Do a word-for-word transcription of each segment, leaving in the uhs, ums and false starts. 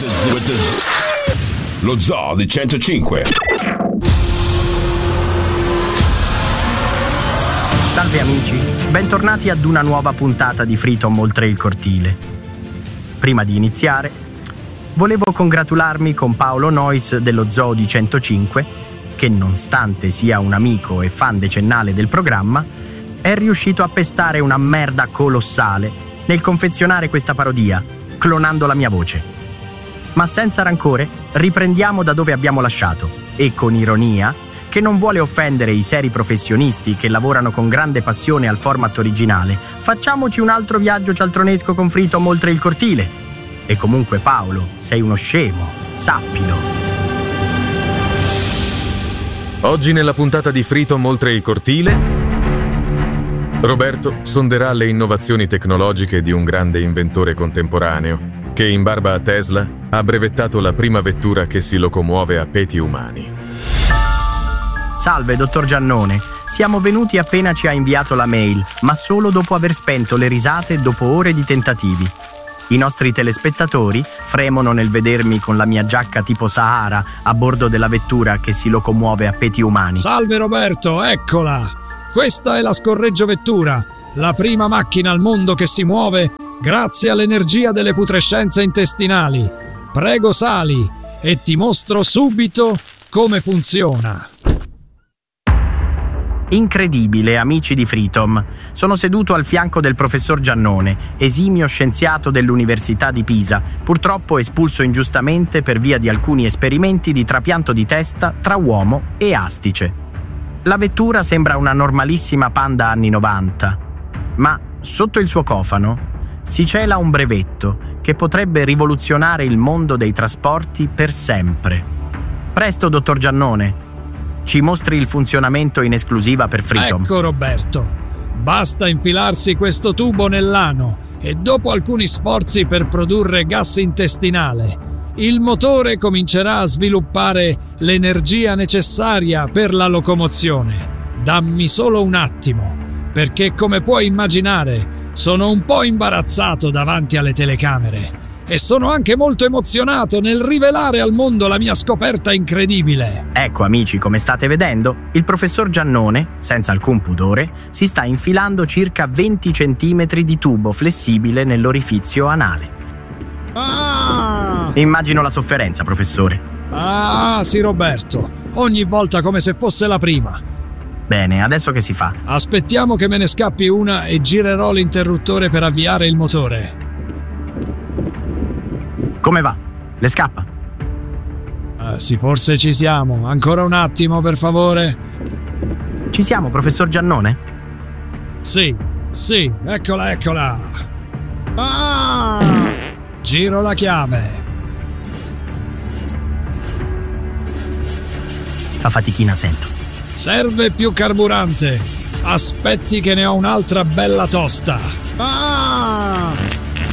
Lo Zoo di centocinque. Salve amici, bentornati ad una nuova puntata di Freedom oltre il cortile. Prima di iniziare, volevo congratularmi con Paolo Nois dello Zoo di centocinque, che nonostante sia un amico e fan decennale del programma, è riuscito a pestare una merda colossale nel confezionare questa parodia, clonando la mia voce. Ma senza rancore, riprendiamo da dove abbiamo lasciato e con ironia, che non vuole offendere i seri professionisti che lavorano con grande passione al format originale, facciamoci un altro viaggio cialtronesco con Freedom oltre il cortile. E comunque Paolo, sei uno scemo, sappilo. Oggi nella puntata di Freedom oltre il cortile, Roberto sonderà le innovazioni tecnologiche di un grande inventore contemporaneo che in barba a Tesla ha brevettato la prima vettura che si locomuove a peti umani. Salve, dottor Giannone. Siamo venuti appena ci ha inviato la mail, ma solo dopo aver spento le risate dopo ore di tentativi. I nostri telespettatori fremono nel vedermi con la mia giacca tipo Sahara a bordo della vettura che si locomuove a peti umani. Salve Roberto, eccola! Questa è la scorreggiavettura, la prima macchina al mondo che si muove grazie all'energia delle putrescenze intestinali. Prego sali e ti mostro subito come funziona. Incredibile, amici di Freedom. Sono seduto al fianco del professor Giannone, esimio scienziato dell'Università di Pisa, purtroppo espulso ingiustamente per via di alcuni esperimenti di trapianto di testa tra uomo e astice. La vettura sembra una normalissima Panda anni novanta, ma sotto il suo cofano si cela un brevetto che potrebbe rivoluzionare il mondo dei trasporti per sempre. Presto, dottor Giannone, ci mostri il funzionamento in esclusiva per Freedom. Ecco Roberto, basta infilarsi questo tubo nell'ano e dopo alcuni sforzi per produrre gas intestinale, il motore comincerà a sviluppare l'energia necessaria per la locomozione. Dammi solo un attimo, perché come puoi immaginare sono un po' imbarazzato davanti alle telecamere. E sono anche molto emozionato nel rivelare al mondo la mia scoperta incredibile. Ecco amici, come state vedendo, il professor Giannone, senza alcun pudore, si sta infilando circa venti centimetri di tubo flessibile nell'orifizio anale. Ah! Immagino la sofferenza, professore. Ah, sì Roberto, ogni volta come se fosse la prima. Bene, adesso che si fa? Aspettiamo che me ne scappi una e girerò l'interruttore per avviare il motore. Come va? Le scappa? Ah, sì, forse ci siamo. Ancora un attimo, per favore. Ci siamo, professor Giannone? Sì, sì, eccola, eccola. Ah! Giro la chiave. Fa fatichina, sento. Serve più carburante. Aspetti che ne ho un'altra bella tosta. Ah!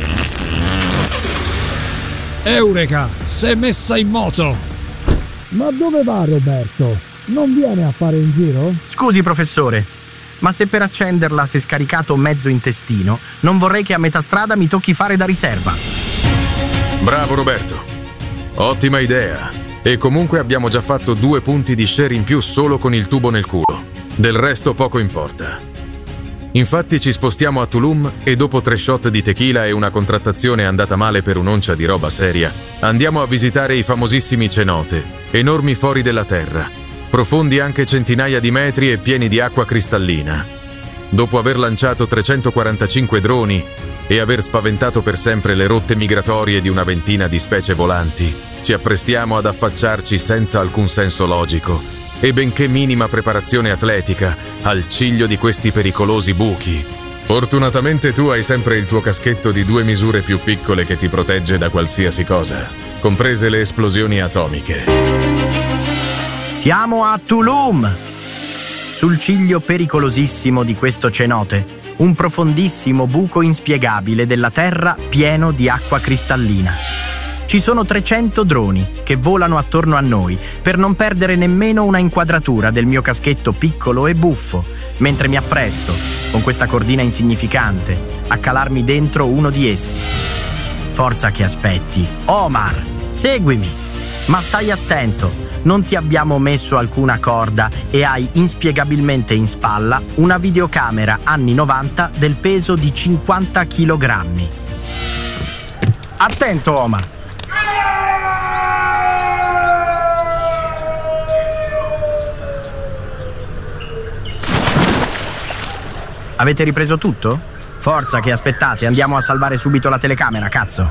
Eureka, s'è messa in moto. Ma dove va Roberto? Non viene a fare in giro? Scusi professore, ma se per accenderla si è scaricato mezzo intestino, non vorrei che a metà strada mi tocchi fare da riserva. Bravo Roberto, ottima idea. E comunque abbiamo già fatto due punti di share in più solo con il tubo nel culo. Del resto poco importa. Infatti ci spostiamo a Tulum e dopo tre shot di tequila e una contrattazione andata male per un'oncia di roba seria, andiamo a visitare i famosissimi cenote, enormi fori della terra, profondi anche centinaia di metri e pieni di acqua cristallina. Dopo aver lanciato trecentoquarantacinque droni e aver spaventato per sempre le rotte migratorie di una ventina di specie volanti, ci apprestiamo ad affacciarci senza alcun senso logico e benché minima preparazione atletica al ciglio di questi pericolosi buchi. Fortunatamente tu hai sempre il tuo caschetto di due misure più piccole che ti protegge da qualsiasi cosa, comprese le esplosioni atomiche. Siamo a Tulum, sul ciglio pericolosissimo di questo cenote, un profondissimo buco inspiegabile della terra pieno di acqua cristallina. Ci sono trecento droni che volano attorno a noi per non perdere nemmeno una inquadratura del mio caschetto piccolo e buffo, mentre mi appresto, con questa cordina insignificante, a calarmi dentro uno di essi. Forza che aspetti. Omar, Seguimi, ma stai attento, non ti abbiamo messo alcuna corda e hai inspiegabilmente in spalla una videocamera anni novanta del peso di cinquanta chilogrammi. Attento, Omar! Avete ripreso tutto? Forza, che aspettate, andiamo a salvare subito la telecamera, cazzo!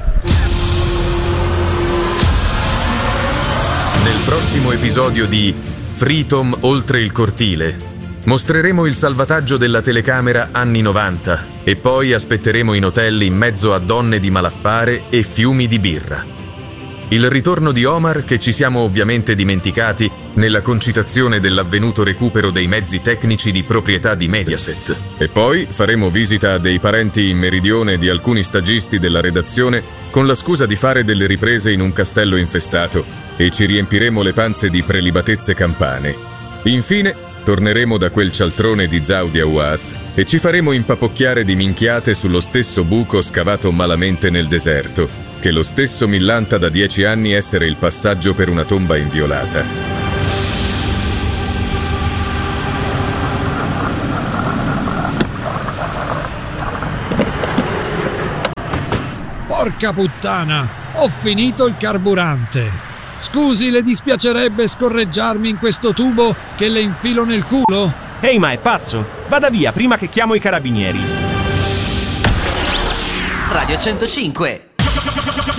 Nel prossimo episodio di Freedom oltre il cortile mostreremo il salvataggio della telecamera anni novanta e poi aspetteremo in hotel in mezzo a donne di malaffare e fiumi di birra. Il ritorno di Omar, che ci siamo ovviamente dimenticati nella concitazione dell'avvenuto recupero dei mezzi tecnici di proprietà di Mediaset. E poi faremo visita a dei parenti in meridione di alcuni stagisti della redazione con la scusa di fare delle riprese in un castello infestato e ci riempiremo le panze di prelibatezze campane. Infine, torneremo da quel cialtrone di Zaudia Uas e ci faremo impapocchiare di minchiate sullo stesso buco scavato malamente nel deserto, che lo stesso millanta da dieci anni essere il passaggio per una tomba inviolata. Porca puttana, ho finito il carburante. Scusi, le dispiacerebbe scorreggiarmi in questo tubo che le infilo nel culo? Ehi, ma è pazzo? Vada via prima che chiamo i carabinieri. Radio centocinque.